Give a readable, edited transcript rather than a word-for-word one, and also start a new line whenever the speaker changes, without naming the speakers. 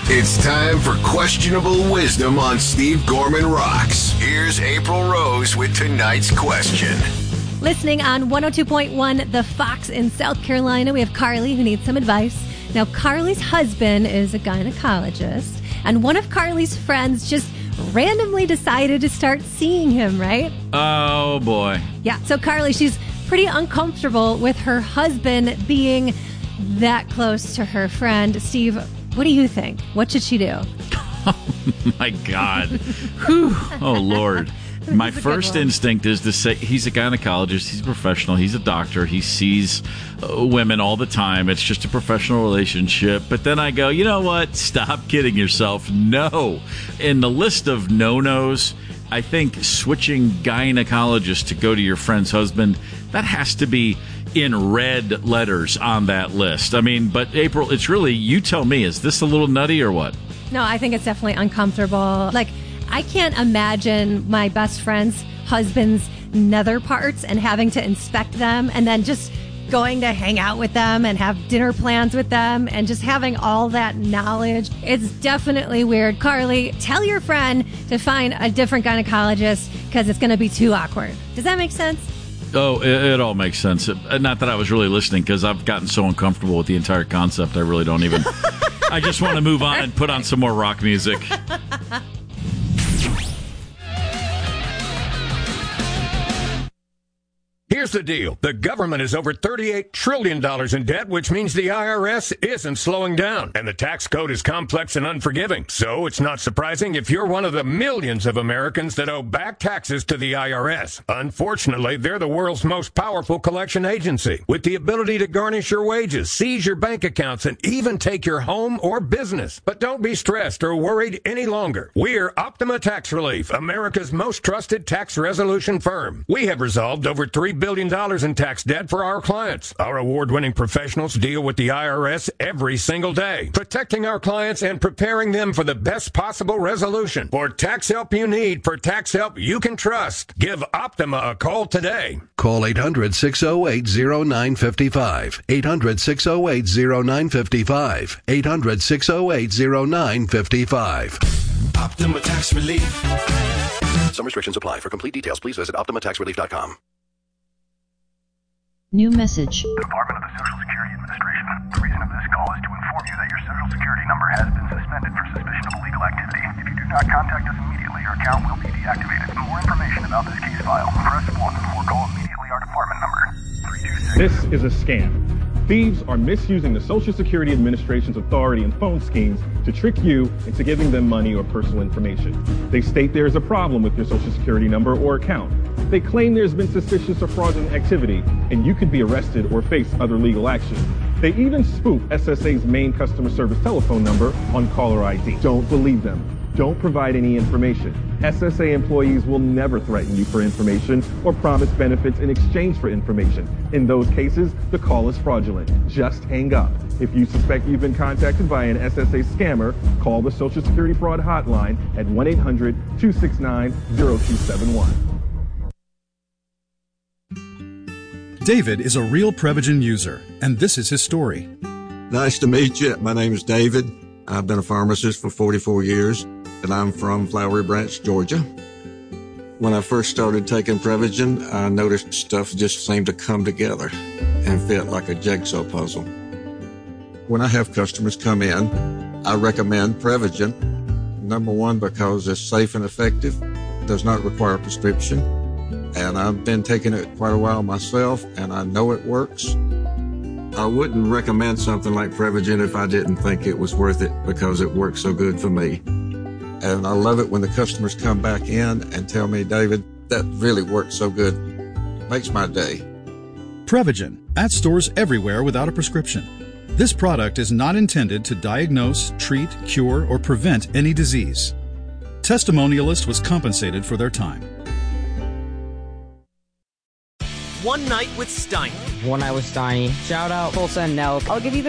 It's time for Questionable Wisdom on Steve Gorman Rocks. Here's April Rose with tonight's question.
Listening on 102.1 The Fox in South Carolina, we have Carly who needs some advice. Now, Carly's husband is a gynecologist, and one of Carly's friends just randomly decided to start seeing him, right?
Oh, boy.
Yeah, so Carly, she's pretty uncomfortable with her husband being that close to her friend. Steve, what do you think? What should she do?
Oh, my God. Whew. Oh, Lord. My first instinct is to say he's a gynecologist. He's a professional. He's a doctor. He sees women all the time. It's just a professional relationship. But then I go, you know what? Stop kidding yourself. No. In the list of no-nos, I think switching gynecologists to go to your friend's husband, that has to be in red letters on that list. I mean, but April, it's really, you tell me, is this a little nutty or what?
No, I think it's definitely uncomfortable. Like, I can't imagine my best friend's husband's nether parts and having to inspect them and then just going to hang out with them and have dinner plans with them and just having all that knowledge. It's definitely weird. Carly, tell your friend to find a different gynecologist because it's going to be too awkward. Does that make sense?
Oh, it all makes sense. Not that I was really listening because I've gotten so uncomfortable with the entire concept. I really don't even. I just want to move on and put on some more rock music.
Here's the deal. The government is over $38 trillion in debt, which means the IRS isn't slowing down. And the tax code is complex and unforgiving. So it's not surprising if you're one of the millions of Americans that owe back taxes to the IRS. Unfortunately, they're the world's most powerful collection agency, with the ability to garnish your wages, seize your bank accounts, and even take your home or business. But don't be stressed or worried any longer. We're Optima Tax Relief, America's most trusted tax resolution firm. We have resolved over $3 billion in tax debt for our clients. Our award-winning professionals deal with the IRS every single day, protecting our clients and preparing them for the best possible resolution. For tax help you need, for tax help you can trust, give Optima a call today.
Call 800-608-0955. 800-608-0955. 800-608-0955.
Optima Tax Relief.
Some restrictions apply. For complete details, please visit OptimaTaxRelief.com.
New message.
Department of the Social Security Administration. The reason of this call is to inform you that your Social Security number has been suspended for suspicion of illegal activity. If you do not contact us immediately, your account will be deactivated. For more information about this case file, press 1 or call immediately our department number. 326.
This is a scam. Thieves are misusing the Social Security Administration's authority and phone schemes to trick you into giving them money or personal information. They state there is a problem with your Social Security number or account. They claim there's been suspicious or fraudulent activity, and you could be arrested or face other legal action. They even spoof SSA's main customer service telephone number on caller ID. Don't believe them. Don't provide any information. SSA employees will never threaten you for information or promise benefits in exchange for information. In those cases, the call is fraudulent. Just hang up. If you suspect you've been contacted by an SSA scammer, call the Social Security Fraud Hotline at 1-800-269-0271.
David is a real Prevagen user, and this is his story.
Nice to meet you. My name is David. I've been a pharmacist for 44 years, and I'm from Flowery Branch, Georgia. When I first started taking Prevagen, I noticed stuff just seemed to come together and fit like a jigsaw puzzle. When I have customers come in, I recommend Prevagen. Number one, because it's safe and effective, does not require a prescription. And I've been taking it quite a while myself, and I know it works. I wouldn't recommend something like Prevagen if I didn't think it was worth it because it works so good for me. And I love it when the customers come back in and tell me, David, that really works so good. Makes my day.
Prevagen, at stores everywhere without a prescription. This product is not intended to diagnose, treat, cure, or prevent any disease. Testimonialist was compensated for their time.
One Night with Steiny.
One Night with Steiny. Shout out Tulsa and Nelk.
I'll give you the